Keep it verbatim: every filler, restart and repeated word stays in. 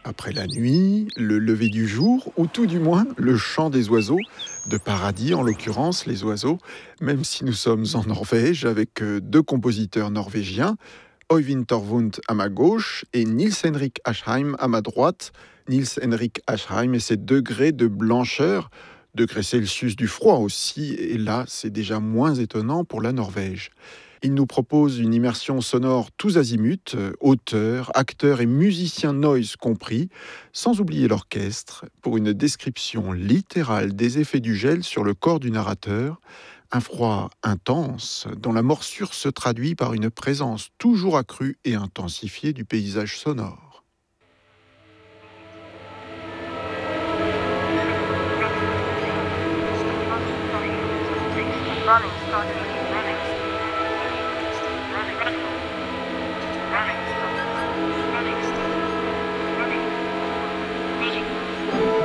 Après la nuit, le lever du jour, ou tout du moins le chant des oiseaux, de paradis en l'occurrence les oiseaux, même si nous sommes en Norvège avec euh, deux compositeurs norvégiens, Øyvind Torvund à ma gauche et Niels Henrik Asheim à ma droite. Niels Henrik Asheim et ses degrés de blancheur, degrés Celsius du froid aussi, et là c'est déjà moins étonnant pour la Norvège. Il nous propose une immersion sonore tous azimuts, euh, auteurs, acteurs et musiciens noise compris, sans oublier l'orchestre, pour une description littérale des effets du gel sur le corps du narrateur, un froid intense dont la morsure se traduit par une présence toujours accrue et intensifiée du paysage sonore. Running started.